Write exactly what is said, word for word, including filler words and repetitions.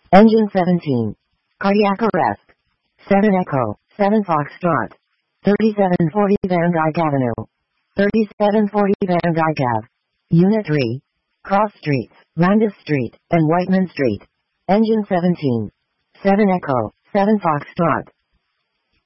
Engine seventeen. Cardiac arrest. seven Echo, seven Foxtrot. thirty-seven forty Van Dyke Avenue. thirty-seven forty Van Dyke Ave. Unit three. Cross Streets, Landis Street, and Whiteman Street. Engine seventeen. seven Echo, seven Foxtrot.